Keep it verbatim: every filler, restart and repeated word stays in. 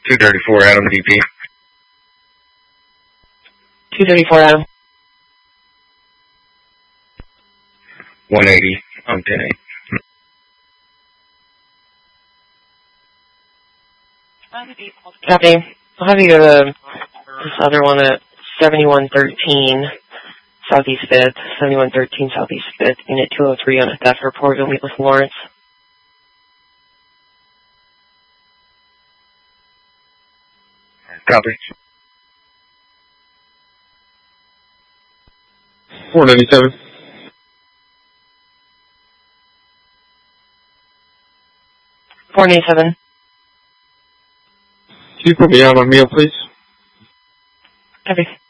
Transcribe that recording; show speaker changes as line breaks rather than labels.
two thirty-four Adam D P.
two thirty-four Adam.
one eighty on ten eight.
Copy. I'll have you go to this other one at seventy-one thirteen Southeast fifth, seventy-one thirteen Southeast fifth, Unit two oh three on a theft report. You'll meet with Lawrence.
Copy.
four ninety-seven.
four ninety-seven.
Can you put me out on meal, please?
Copy.